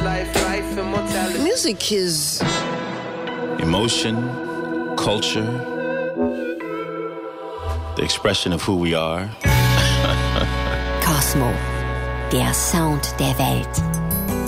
life, immortality. Music is emotion, culture, the expression of who we are. Kosmo, der Sound der Welt.